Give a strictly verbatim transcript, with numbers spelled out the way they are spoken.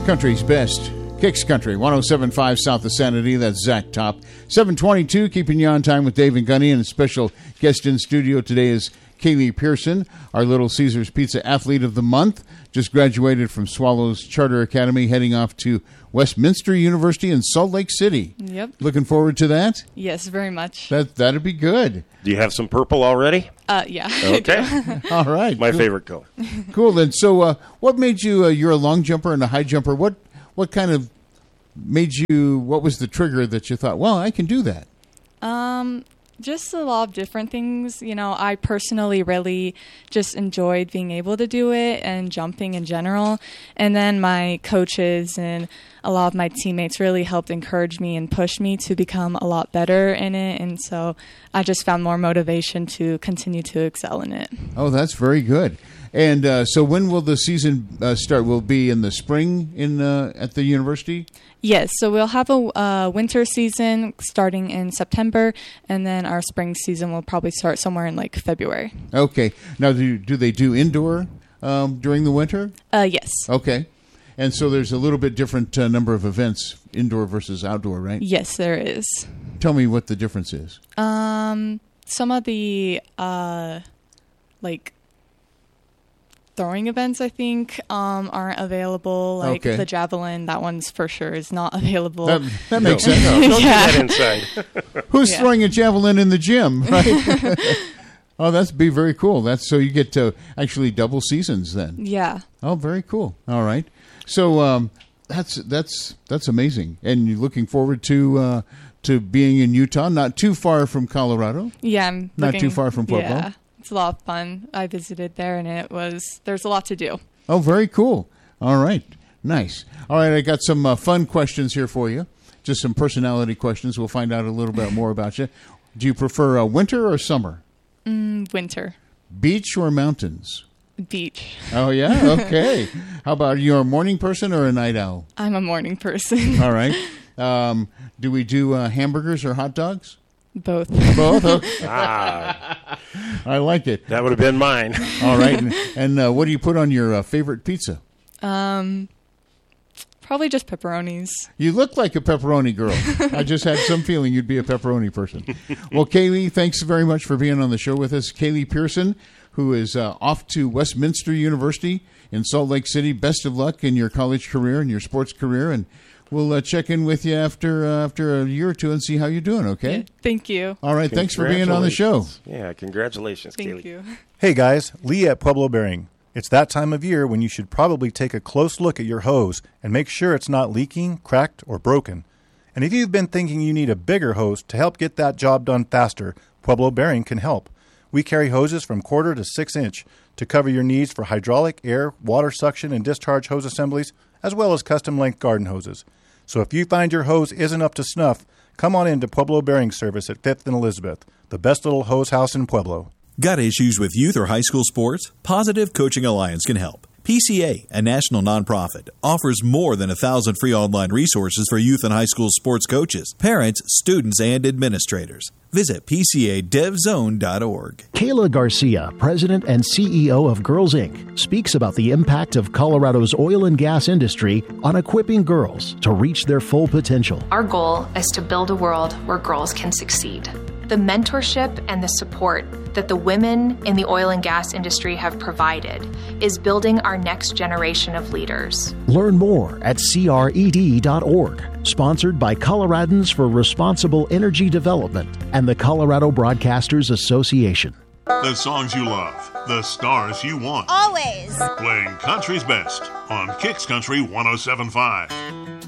Country's best. Kicks Country, one oh seven point five South of Sanity. That's Zach Top. seven twenty-two, keeping you on time with Dave and Gunny. And a special guest in studio today is Kaylee Pearson, our Little Caesars Pizza Athlete of the Month. Just graduated from Swallows Charter Academy, heading off to Westminster University in Salt Lake City. Yep. Looking forward to that? Yes, very much. That, that'd be good. Do you have some purple already? Uh, yeah. Okay. All right. My cool. favorite color. Cool. Then, so uh, what made you, uh, you're a long jumper and a high jumper. What What kind of made you, what was the trigger that you thought, well, I can do that? Um... Just a lot of different things. You know, I personally really just enjoyed being able to do it and jumping in general. And then my coaches and a lot of my teammates really helped encourage me and push me to become a lot better in it. And so I just found more motivation to continue to excel in it. Oh, that's very good. And uh, so when will the season uh, start? Will it be in the spring in uh, at the university? Yes, so we'll have a uh, winter season starting in September, and then our spring season will probably start somewhere in like February. Okay. Now, do, do they do indoor um, during the winter? Uh, yes. Okay. And so there's a little bit different uh, number of events, indoor versus outdoor, right? Yes, there is. Tell me what the difference is. Um, some of the uh, like throwing events, I think, um, aren't available. Like okay. the javelin, that one's for sure is not available. That, that makes no, sense. No, don't Yeah. do that inside. Who's Yeah. throwing a javelin in the gym, right? Oh, that's be very cool. That's so you get to actually double seasons then. Yeah. Oh, very cool. All right. So um, that's that's that's amazing. And you're looking forward to uh, to being in Utah, not too far from Colorado. Yeah, I'm Not looking, too far from Pueblo. Yeah, it's a lot of fun. I visited there, and it was there's a lot to do. Oh, very cool. All right. Nice. All right, I got some uh, fun questions here for you. Just some personality questions. We'll find out a little bit more about you. Do you prefer uh, winter or summer? Mm, winter. Beach or mountains? Beach. Oh, yeah? Okay. How about, are you a morning person or a night owl? I'm a morning person. All right. Um, do we do uh, hamburgers or hot dogs? Both. Both? Okay. Ah, I like it. that would have been mine. All right. And, and uh, what do you put on your uh, favorite pizza? Um, probably just pepperonis. You look like a pepperoni girl. I just had some feeling you'd be a pepperoni person. Well, Kaylee, thanks very much for being on the show with us. Kaylee Pearson, who is uh, off to Westminster University in Salt Lake City. Best of luck in your college career and your sports career, and we'll uh, check in with you after uh, after a year or two and see how you're doing, okay? Yeah, thank you. All right, thanks for being on the show. Yeah, congratulations, Thank Kaylee. you. Hey guys, Lee at Pueblo Bearing. It's that time of year when you should probably take a close look at your hose and make sure it's not leaking, cracked, or broken. And if you've been thinking you need a bigger hose to help get that job done faster, Pueblo Bearing can help. We carry hoses from quarter to six inch to cover your needs for hydraulic, air, water suction, and discharge hose assemblies, as well as custom length garden hoses. So if you find your hose isn't up to snuff, come on in to Pueblo Bearing Service at fifth and Elizabeth, the best little hose house in Pueblo. Got issues with youth or high school sports? Positive Coaching Alliance can help. P C A, a national nonprofit, offers more than a thousand free online resources for youth and high school sports coaches, parents, students, and administrators. Visit P C A dev zone dot org. Kayla Garcia, president and C E O of Girls Incorporated, speaks about the impact of Colorado's oil and gas industry on equipping girls to reach their full potential. Our goal is to build a world where girls can succeed. The mentorship and the support that the women in the oil and gas industry have provided is building our next generation of leaders. Learn more at C R E D dot org. Sponsored by Coloradans for Responsible Energy Development and the Colorado Broadcasters Association. The songs you love, the stars you want. Always. Playing country's best on Kicks Country one oh seven point five.